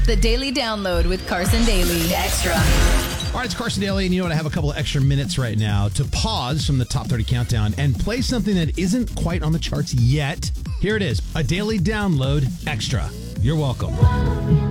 the Daily Download with Carson Daly. Extra. All right, it's Carson Daly, and you know what? I have a couple of extra minutes right now to pause from the Top 30 Countdown and play something that isn't quite on the charts yet. Here it is, a Daily Download Extra. You're welcome.